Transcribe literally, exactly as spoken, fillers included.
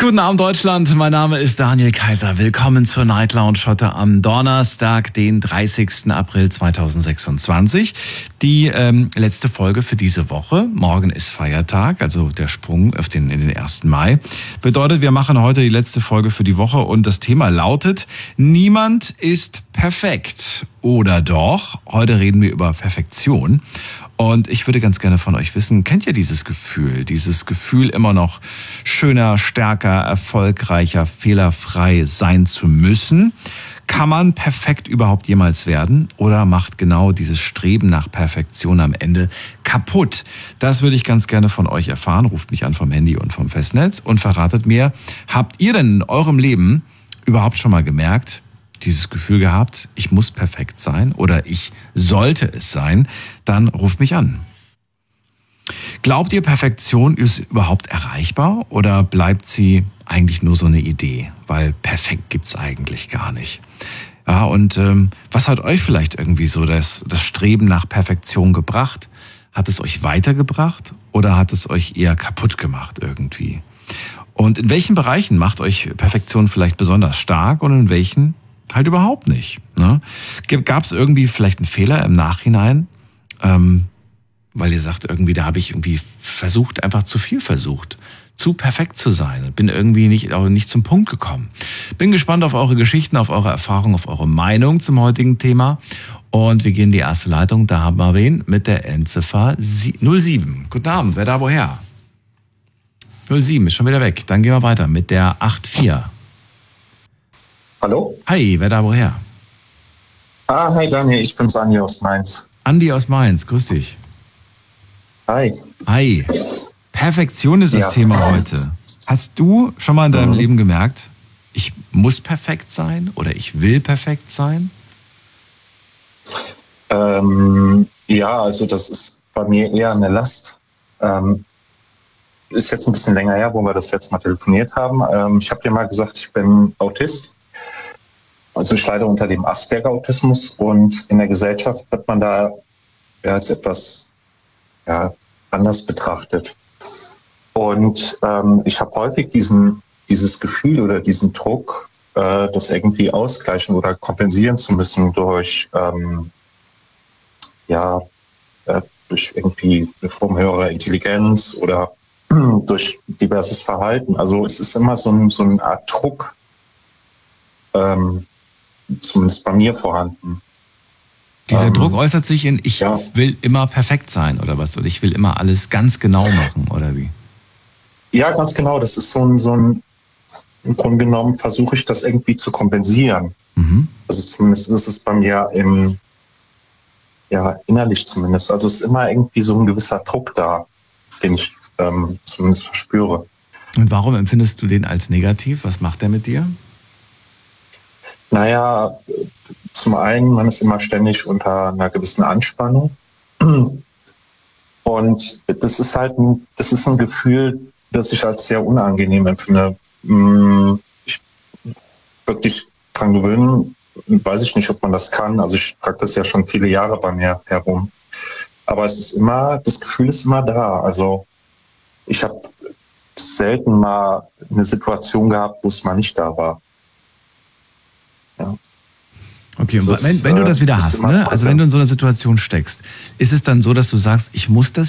Guten Abend Deutschland, mein Name ist Daniel Kaiser. Willkommen zur Night Lounge heute am Donnerstag, den dreißigsten April zweitausendsechsundzwanzig. Die ähm, letzte Folge für diese Woche. Morgen ist Feiertag, also der Sprung auf den, in den ersten Mai. Bedeutet, wir machen heute die letzte Folge für die Woche und das Thema lautet: Niemand ist perfekt. Oder doch? Heute reden wir über Perfektion. Und ich würde ganz gerne von euch wissen, kennt ihr dieses Gefühl? Dieses Gefühl, immer noch schöner, stärker, erfolgreicher, fehlerfrei sein zu müssen? Kann man perfekt überhaupt jemals werden? Oder macht genau dieses Streben nach Perfektion am Ende kaputt? Das würde ich ganz gerne von euch erfahren. Ruft mich an vom Handy und vom Festnetz und verratet mir, habt ihr denn in eurem Leben überhaupt schon mal gemerkt, dieses Gefühl gehabt, ich muss perfekt sein oder ich sollte es sein, dann ruft mich an. Glaubt ihr, Perfektion ist überhaupt erreichbar oder bleibt sie eigentlich nur so eine Idee? Weil perfekt gibt's eigentlich gar nicht. Ja, und ähm, was hat euch vielleicht irgendwie so das, das Streben nach Perfektion gebracht? Hat es euch weitergebracht oder hat es euch eher kaputt gemacht irgendwie? Und in welchen Bereichen macht euch Perfektion vielleicht besonders stark und in welchen halt überhaupt nicht? Ne? Gab es irgendwie vielleicht einen Fehler im Nachhinein? Ähm, weil ihr sagt, irgendwie, da habe ich irgendwie versucht, einfach zu viel versucht, zu perfekt zu sein und bin irgendwie nicht, auch nicht zum Punkt gekommen. Bin gespannt auf eure Geschichten, auf eure Erfahrungen, auf eure Meinung zum heutigen Thema. Und wir gehen in die erste Leitung. Da haben wir wen mit der Endziffer null sieben. Guten Abend, wer da woher? null sieben ist schon wieder weg. Dann gehen wir weiter mit der acht vier. Hallo? Hi, wer da woher? Ah, hi Daniel, ich bin's Andi aus Mainz. Andi aus Mainz, grüß dich. Hi. Hi. Perfektion ist das Ja. Thema heute. Hast du schon mal in deinem Mhm. Leben gemerkt, ich muss perfekt sein oder ich will perfekt sein? Ähm, ja, also das ist bei mir eher eine Last. Ähm, ist jetzt ein bisschen länger her, wo wir das letzte Mal telefoniert haben. Ähm, ich habe dir mal gesagt, ich bin Autist. Also ich leide unter dem Asperger-Autismus und in der Gesellschaft wird man da ja, als etwas ja, anders betrachtet. Und ähm, ich habe häufig diesen, dieses Gefühl oder diesen Druck, äh, das irgendwie ausgleichen oder kompensieren zu müssen durch, ähm, ja, äh, durch irgendwie eine Form höherer Intelligenz oder durch diverses Verhalten. Also es ist immer so, ein, so eine Art Druck, ähm, zumindest bei mir vorhanden. Dieser ähm, Druck äußert sich in, ich ja. will immer perfekt sein oder was? Oder ich will immer alles ganz genau machen oder wie? Ja, ganz genau. Das ist so ein, so ein im Grunde genommen versuche ich das irgendwie zu kompensieren. Mhm. Also zumindest ist es bei mir im, ja, innerlich zumindest. Also es ist immer irgendwie so ein gewisser Druck da, den ich ähm, zumindest verspüre. Und warum empfindest du den als negativ? Was macht der mit dir? Naja, zum einen, man ist immer ständig unter einer gewissen Anspannung. Und das ist halt ein, das ist ein Gefühl, das ich als sehr unangenehm empfinde. Ich wirklich dran gewöhnen, weiß ich nicht, ob man das kann. Also ich trage das ja schon viele Jahre bei mir herum. Aber es ist immer, das Gefühl ist immer da. Also ich habe selten mal eine Situation gehabt, wo es mal nicht da war. Ja. Okay, und Also wenn, es, wenn du das wieder ist hast, immer ne? Also wenn präsent. du in so einer Situation steckst, ist es dann so, dass du sagst, ich muss das